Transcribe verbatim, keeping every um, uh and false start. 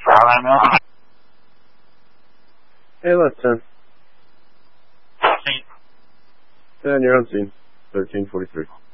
Hello. Hey, left ten. See. ten, you're on scene. thirteen forty-three.